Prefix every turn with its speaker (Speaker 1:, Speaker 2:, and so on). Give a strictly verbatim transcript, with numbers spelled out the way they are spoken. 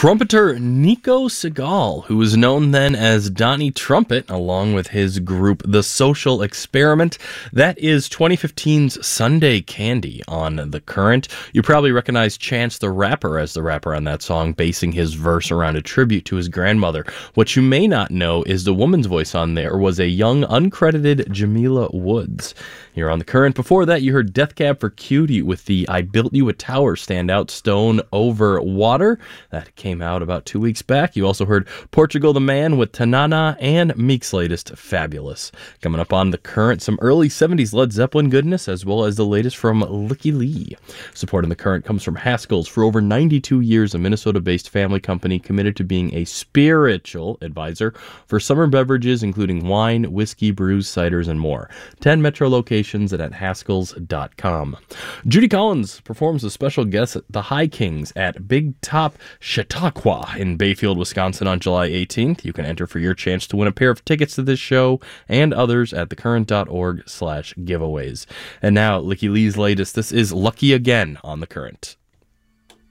Speaker 1: Trumpeter Nico Segal, who was known then as Donnie Trumpet, along with his group The Social Experiment. That is twenty fifteen's Sunday Candy on The Current. You probably recognize Chance the Rapper as the rapper on that song, basing his verse around a tribute to his grandmother. What you may not know is the woman's voice on there was a young, uncredited Jamila Woods. You're on The Current. Before that, you heard Death Cab for Cutie with the I Built You a Tower standout, Stone Over Water. That came out about two weeks back. You also heard Portugal the Man with Tanana and Meek's latest, Fabulous. Coming up on The Current, some early seventies Led Zeppelin goodness, as well as the latest from Licky Lee. Support in The Current comes from Haskell's. For over ninety-two years, a Minnesota-based family company committed to being a spiritual advisor for summer beverages, including wine, whiskey, brews, ciders, and more. ten Metro locations and at Haskells dot com. Judy Collins performs a special guest at the High Kings at Big Top Chautauqua in Bayfield, Wisconsin on July eighteenth. You can enter for your chance to win a pair of tickets to this show and others at thecurrent.org slash giveaways. And now, Licky Lee's latest. This is Lucky Again on The Current.